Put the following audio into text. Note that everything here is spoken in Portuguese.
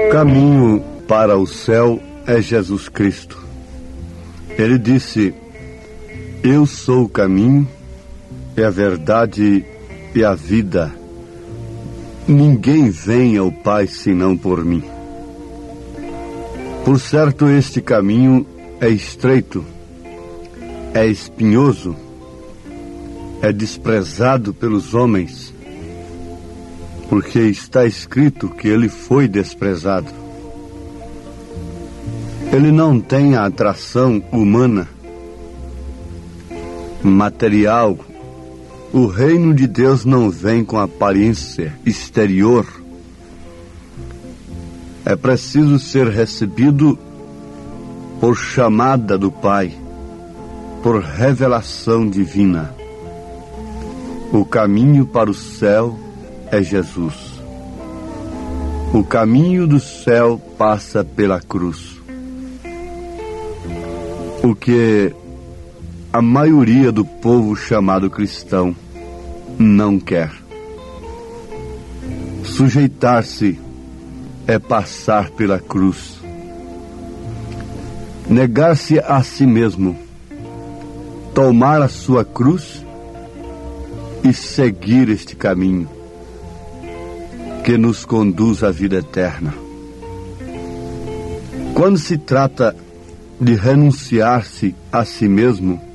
caminho para o céu é Jesus Cristo. Ele disse: eu sou o caminho, e a verdade e a vida. Ninguém vem ao Pai senão por mim. Por certo, este caminho é estreito, é espinhoso, é desprezado pelos homens, porque está escrito que ele foi desprezado. Ele não tem a atração humana, material. O reino de Deus não vem com aparência exterior. É preciso ser recebido por chamada do Pai, por revelação divina. O caminho para o céu é Jesus. O caminho do céu passa pela cruz. O que a maioria do povo chamado cristão não quer. Sujeitar-se é passar pela cruz. Negar-se a si mesmo, tomar a sua cruz e seguir este caminho que nos conduz à vida eterna. Quando se trata de renunciar-se a si mesmo,